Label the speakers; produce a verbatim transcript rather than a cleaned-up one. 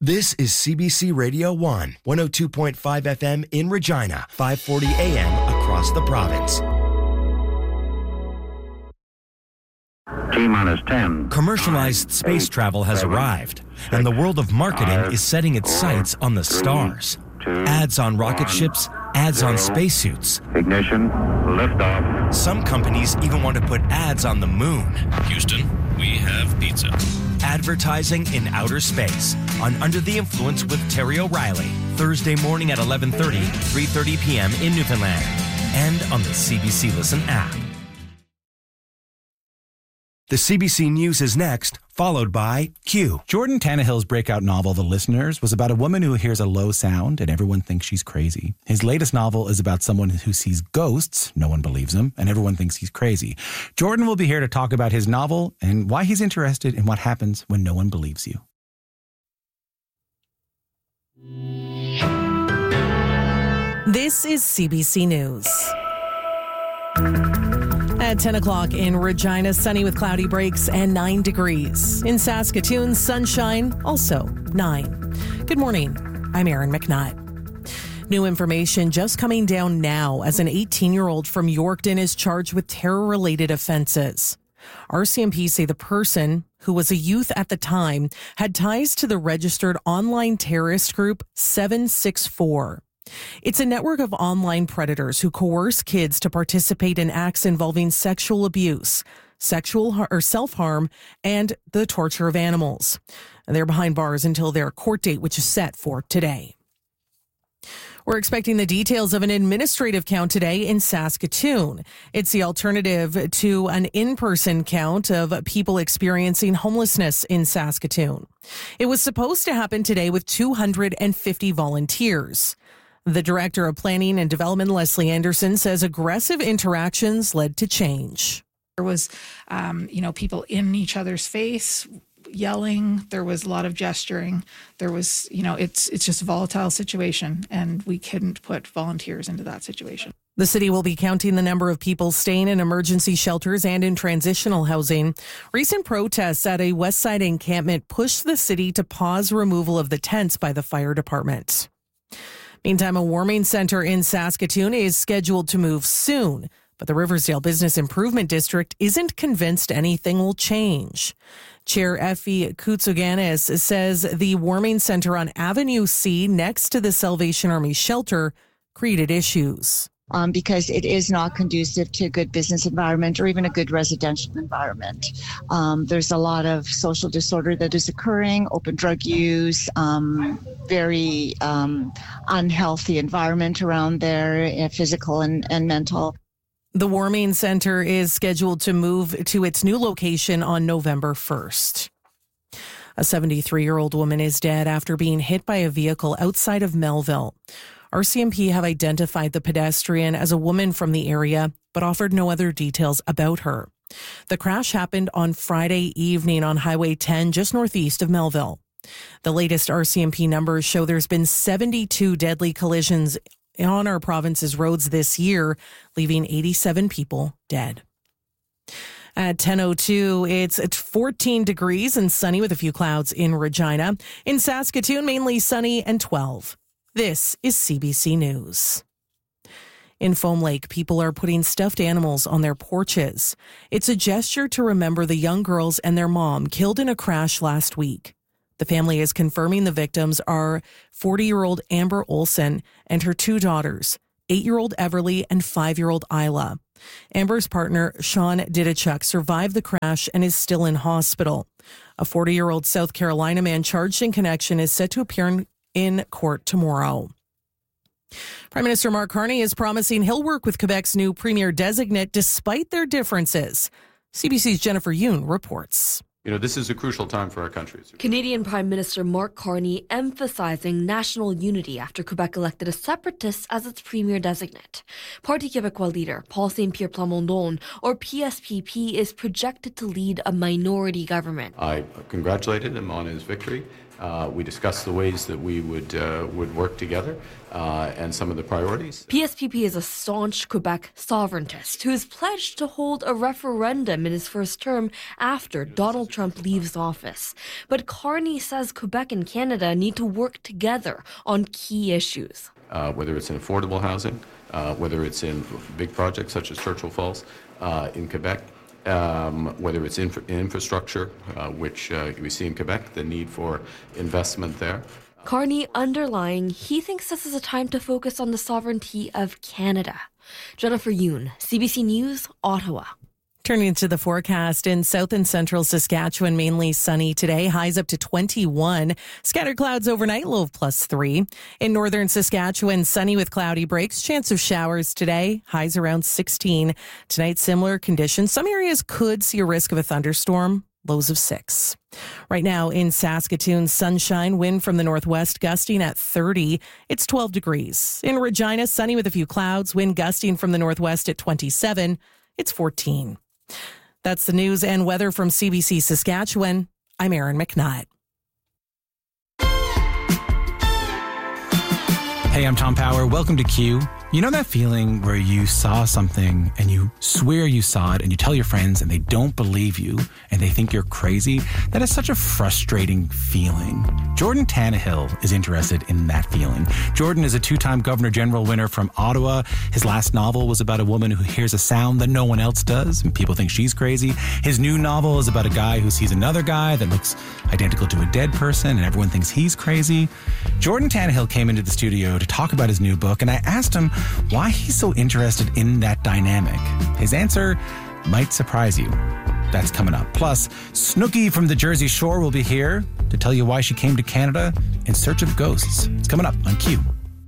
Speaker 1: This is C B C Radio one, one oh two point five F M in Regina, five forty A M across the province.
Speaker 2: T-minus ten.
Speaker 1: Commercialized
Speaker 2: nine,
Speaker 1: space
Speaker 2: eight,
Speaker 1: travel has
Speaker 2: seven,
Speaker 1: arrived,
Speaker 2: six,
Speaker 1: and the world of marketing
Speaker 2: five,
Speaker 1: is setting its
Speaker 2: four,
Speaker 1: sights on the
Speaker 2: three,
Speaker 1: stars.
Speaker 2: two,
Speaker 1: Ads on rocket
Speaker 2: one,
Speaker 1: ships, ads on
Speaker 2: zero.
Speaker 1: spacesuits.
Speaker 2: Ignition, liftoff.
Speaker 1: Some companies even want to put ads on the moon.
Speaker 3: Houston, we have pizza.
Speaker 1: Advertising in outer space on Under the Influence with Terry O'Reilly, Thursday morning at eleven thirty, three thirty p.m. in Newfoundland, and on the C B C Listen app. The C B C News is next, followed by Q.
Speaker 4: Jordan Tannehill's breakout novel, The Listeners, was about a woman who hears a low sound and everyone thinks she's crazy. His latest novel is about someone who sees ghosts, no one believes him, and everyone thinks he's crazy. Jordan will be here to talk about his novel and why he's interested in what happens when no one believes you.
Speaker 5: This is C B C News. At ten o'clock in Regina, sunny with cloudy breaks and nine degrees. In Saskatoon, sunshine, also nine. Good morning. I'm Erin McNutt. New information just coming down now as an eighteen-year-old from Yorkton is charged with terror-related offenses. R C M P say the person, who was a youth at the time, had ties to the registered online terrorist group seven six four. It's a network of online predators who coerce kids to participate in acts involving sexual abuse, sexual or self-harm, and the torture of animals. They're behind bars until their court date, which is set for today. We're expecting the details of an administrative count today in Saskatoon. It's the alternative to an in-person count of people experiencing homelessness in Saskatoon. It was supposed to happen today with two hundred fifty volunteers. The Director of Planning and Development, Leslie Anderson, says aggressive interactions led to change.
Speaker 6: There was, um, you know, people in each other's face, yelling. There was a lot of gesturing. There was, you know, it's it's just a volatile situation, and we couldn't put volunteers into that situation.
Speaker 5: The city will be counting the number of people staying in emergency shelters and in transitional housing. Recent protests at a Westside encampment pushed the city to pause removal of the tents by the fire department. Meantime, a warming center in Saskatoon is scheduled to move soon, but the Riversdale Business Improvement District isn't convinced anything will change. Chair Effie Koutsoganis says the warming center on Avenue C next to the Salvation Army shelter created issues.
Speaker 7: Um, because it is not conducive to a good business environment or even a good residential environment. Um, there's a lot of social disorder that is occurring, open drug use, um, very um, unhealthy environment around there, physical and, and mental.
Speaker 5: The warming center is scheduled to move to its new location on November first. A seventy-three-year-old woman is dead after being hit by a vehicle outside of Melville. R C M P have identified the pedestrian as a woman from the area, but offered no other details about her. The crash happened on Friday evening on Highway ten, just northeast of Melville. The latest R C M P numbers show there's been seventy-two deadly collisions on our province's roads this year, leaving eighty-seven people dead. At ten oh two, it's at fourteen degrees and sunny with a few clouds in Regina. In Saskatoon, mainly sunny and twelve. This is C B C News. In Foam Lake, people are putting stuffed animals on their porches. It's a gesture to remember the young girls and their mom killed in a crash last week. The family is confirming the victims are forty-year-old Amber Olson and her two daughters, eight-year-old Everly and five-year-old Isla. Amber's partner, Sean Didichuk, survived the crash and is still in hospital. A forty-year-old South Carolina man charged in connection is set to appear in in court tomorrow. Prime Minister Mark Carney is promising he'll work with Quebec's new premier designate despite their differences. C B C's Jennifer Yoon reports.
Speaker 8: You know, this is a crucial time for our country.
Speaker 9: Canadian Prime Minister Mark Carney emphasizing national unity after Quebec elected a separatist as its premier designate. Parti Québécois leader Paul Saint-Pierre Plamondon, or P S P P, is projected to lead a minority government.
Speaker 8: I congratulated him on his victory, Uh, we discussed the ways that we would uh, would work together uh, and some of the priorities.
Speaker 9: P S P P is a staunch Quebec sovereigntist who has pledged to hold a referendum in his first term after Donald Trump leaves office. But Carney says Quebec and Canada need to work together on key issues.
Speaker 8: Uh, whether it's in affordable housing, uh, whether it's in big projects such as Churchill Falls uh, in Quebec, Um, whether it's infra- infrastructure, uh, which uh, we see in Quebec, the need for investment there.
Speaker 9: Carney underlying, he thinks this is a time to focus on the sovereignty of Canada. Jennifer Yoon, C B C News, Ottawa.
Speaker 5: Turning to the forecast, in south and central Saskatchewan, mainly sunny today, highs up to twenty-one. Scattered clouds overnight, low of plus three. In northern Saskatchewan, sunny with cloudy breaks. Chance of showers today, highs around sixteen. Tonight, similar conditions. Some areas could see a risk of a thunderstorm, lows of six. Right now in Saskatoon, sunshine, wind from the northwest gusting at thirty. It's twelve degrees. In Regina, sunny with a few clouds, wind gusting from the northwest at twenty-seven. It's fourteen. That's the news and weather from C B C Saskatchewan. I'm Erin McNutt.
Speaker 4: Hey, I'm Tom Power. Welcome to Q. You know that feeling where you saw something and you swear you saw it and you tell your friends and they don't believe you and they think you're crazy? That is such a frustrating feeling. Jordan Tannehill is interested in that feeling. Jordan is a two-time Governor General winner from Ottawa. His last novel was about a woman who hears a sound that no one else does and people think she's crazy. His new novel is about a guy who sees another guy that looks identical to a dead person and everyone thinks he's crazy. Jordan Tannehill came into the studio to talk about his new book, and I asked him why he's so interested in that dynamic. His answer might surprise you. That's coming up. Plus, Snooki from the Jersey Shore will be here to tell you why she came to Canada in search of ghosts. It's coming up on Q.